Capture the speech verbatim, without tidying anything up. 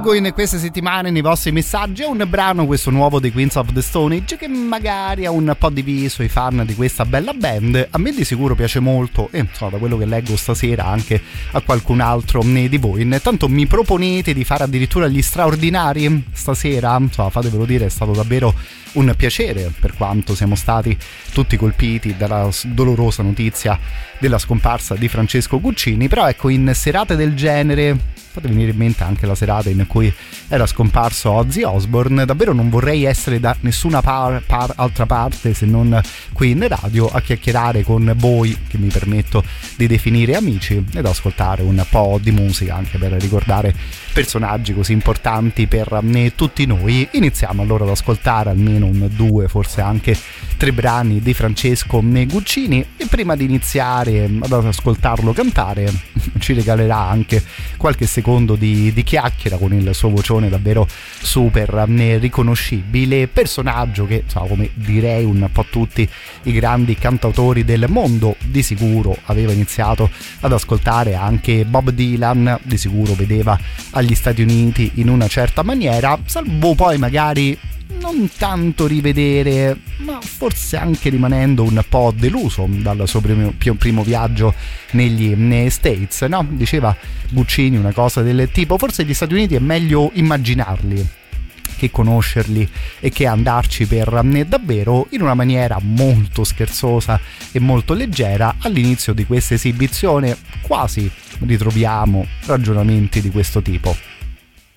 leggo in queste settimane nei vostri messaggi è un brano, questo nuovo dei Queens of the Stone Age, che magari ha un po' diviso i fan di questa bella band. A me di sicuro piace molto e insomma, da quello che leggo stasera anche a qualcun altro di voi. Intanto mi proponete di fare addirittura gli straordinari stasera, insomma, fatevelo dire, è stato davvero un piacere, per quanto siamo stati tutti colpiti dalla dolorosa notizia della scomparsa di Francesco Guccini. Però ecco, in serate del genere, fate venire in mente anche la serata in cui era scomparso Ozzy Osbourne, davvero non vorrei essere da nessuna par, par, altra parte se non qui in radio a chiacchierare con voi, che mi permetto di definire amici, ed ascoltare un po' di musica anche per ricordare personaggi così importanti per eh, tutti noi. Iniziamo allora ad ascoltare almeno un due, forse anche tre brani di Francesco Guccini, e prima di iniziare ad ascoltarlo cantare ci regalerà anche qualche secondo di, di chiacchiera con il suo vocione davvero super eh, riconoscibile, personaggio che, insomma, come direi un po' tutti i grandi cantautori del mondo, di sicuro aveva iniziato ad ascoltare anche Bob Dylan, di sicuro vedeva agli Stati Uniti in una certa maniera, salvo poi magari non tanto rivedere, ma forse anche rimanendo un po' deluso dal suo primo, primo viaggio negli nei States, no? Diceva Guccini una cosa del tipo: forse gli Stati Uniti è meglio immaginarli che conoscerli e che andarci per davvero, in una maniera molto scherzosa e molto leggera. All'inizio di questa esibizione quasi ritroviamo ragionamenti di questo tipo.